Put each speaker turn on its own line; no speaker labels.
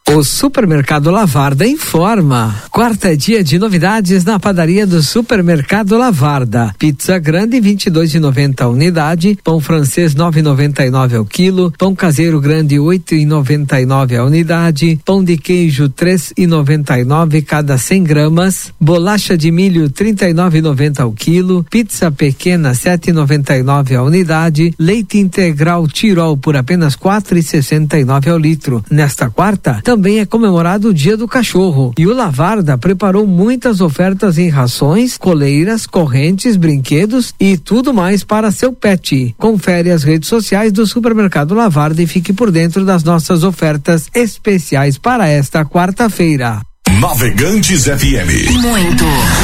O Supermercado Lavarda informa. Quarta é dia de novidades na padaria do Supermercado Lavarda. Pizza grande 22,90 a unidade, pão francês 9,99 ao quilo, pão caseiro grande 8,99 a unidade, pão de queijo 3,99 cada 100 gramas, bolacha de milho 39,90 ao quilo, pizza pequena 7,99 a unidade, leite integral Tirol por apenas 4,69 ao litro. Nesta quarta também é comemorado o Dia do Cachorro e o Lavarda preparou muitas ofertas em rações, coleiras, correntes, brinquedos e tudo mais para seu pet. Confere as redes sociais do Supermercado Lavarda e fique por dentro das nossas ofertas especiais para esta quarta-feira.
Navegantes FM. Muito.